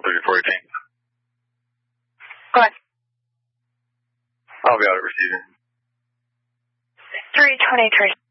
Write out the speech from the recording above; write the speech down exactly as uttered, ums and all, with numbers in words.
thirty-four eighteen. Go ahead. I'll be out at receiving. three twenty-three.